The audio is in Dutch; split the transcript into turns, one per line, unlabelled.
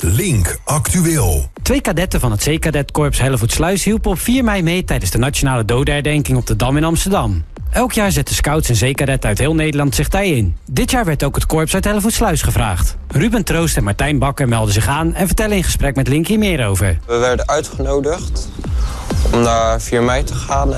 Link Actueel.
2 kadetten van het Zeekadetkorps Hellevoetsluis hielpen op 4 mei mee tijdens de nationale dodenherdenking op de Dam in Amsterdam. Elk jaar zetten scouts en zeekadetten uit heel Nederland zich daarin. Dit jaar werd ook het korps uit Hellevoetsluis gevraagd. Ruben Troost en Martijn Bakker melden zich aan en vertellen in gesprek met Link hier meer over.
We werden uitgenodigd om naar 4 mei te gaan